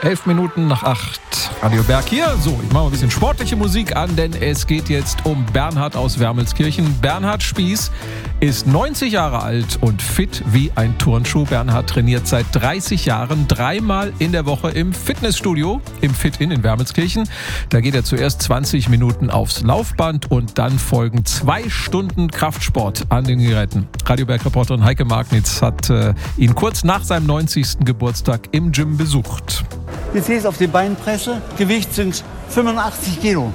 7:11. Radio Berg hier. So, ich mache mal ein bisschen sportliche Musik an, denn es geht jetzt um Bernhard aus Wermelskirchen. Bernhard Spieß ist 90 Jahre alt und fit wie ein Turnschuh. Bernhard trainiert seit 30 Jahren 3-mal in der Woche im Fitnessstudio, im Fit-In in Wermelskirchen. Da geht er zuerst 20 Minuten aufs Laufband und dann folgen 2 Stunden Kraftsport an den Geräten. Radio Berg-Reporterin Heike Magnitz hat ihn kurz nach seinem 90. Geburtstag im Gym besucht. Jetzt sehe ich auf die Beinpresse. Gewicht sind 85 Kilo.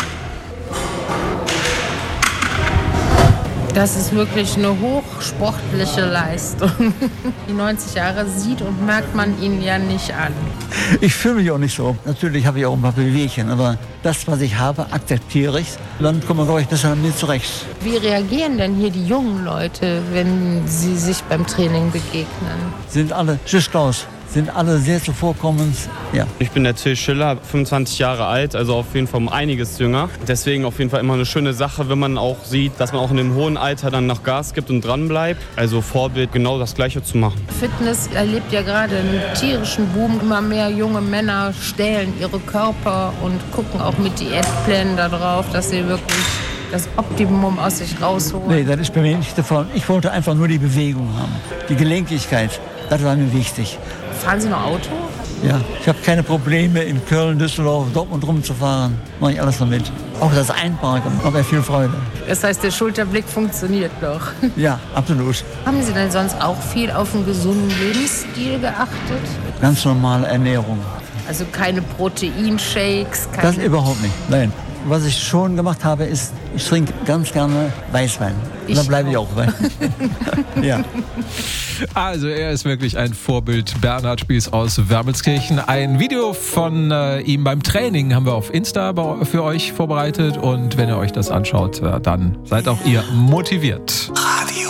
Das ist wirklich eine hochsportliche Leistung. Die 90 Jahre sieht und merkt man ihn ja nicht an. Ich fühle mich auch nicht so. Natürlich habe ich auch ein paar Bewegchen, aber das, was ich habe, akzeptiere ich. Dann kommen wir, glaube ich, besser mit mir zurecht. Wie reagieren denn hier die jungen Leute, wenn sie sich beim Training begegnen? Sind alle, tschüss Klaus, sind alle sehr zuvorkommend. Ja. Ich bin der Till Schiller, 25 Jahre alt, also auf jeden Fall um einiges jünger. Deswegen auf jeden Fall immer eine schöne Sache, wenn man auch sieht, dass man auch in dem hohen Alter dann noch Gas gibt und dran bleibt. Also Vorbild, genau das Gleiche zu machen. Fitness erlebt ja gerade einen tierischen Boom. Immer mehr junge Männer stählen ihre Körper und gucken auch mit Diätplänen darauf, dass sie wirklich das Optimum aus sich rausholen. Nee, das ist bei mir nicht der Fall. Ich wollte einfach nur die Bewegung haben, die Gelenkigkeit. Das war mir wichtig. Fahren Sie noch Auto? Ja, ich habe keine Probleme, in Köln, Düsseldorf, Dortmund rumzufahren. Mache ich alles damit. Auch das Einparken macht mir viel Freude. Das heißt, der Schulterblick funktioniert noch. Ja, absolut. Haben Sie denn sonst auch viel auf einen gesunden Lebensstil geachtet? Ganz normale Ernährung. Also keine Proteinshakes? Das überhaupt nicht, nein. Was ich schon gemacht habe, ist, ich trinke ganz gerne Weißwein. Und dann bleibe ich auch bei. Ja. Also er ist wirklich ein Vorbild, Bernhard Spieß aus Wermelskirchen. Ein Video von ihm beim Training haben wir auf Insta für euch vorbereitet. Und wenn ihr euch das anschaut, dann seid auch ihr motiviert.